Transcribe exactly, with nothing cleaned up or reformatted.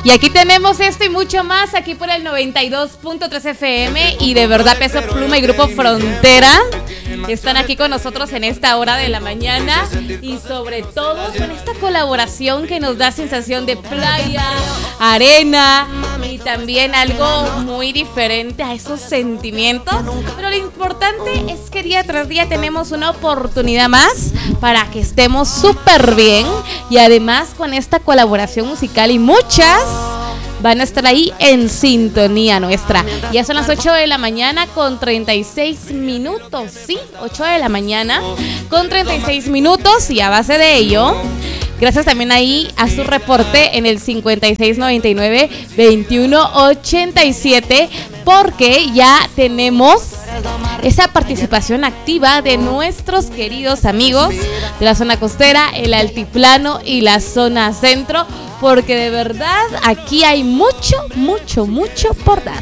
Y aquí tenemos esto y mucho más aquí por el noventa y dos punto tres F M y de verdad Peso Pluma y Grupo Frontera están aquí con nosotros en esta hora de la mañana y sobre todo con esta colaboración que nos da sensación de playa, arena y también algo muy diferente a esos sentimientos. Pero lo importante es que día tras día tenemos una oportunidad más para que estemos súper bien y además con esta colaboración musical y muchas van a estar ahí en sintonía nuestra. Ya son las ocho de la mañana con treinta y seis minutos, sí, ocho de la mañana con treinta y seis minutos y a base de ello, gracias también ahí a su reporte en el cincuenta y seis noventa y nueve veintiuno ochenta y siete, porque ya tenemos esa participación activa de nuestros queridos amigos de la zona costera, el altiplano y la zona centro, porque de verdad aquí hay mucho, mucho, mucho por dar.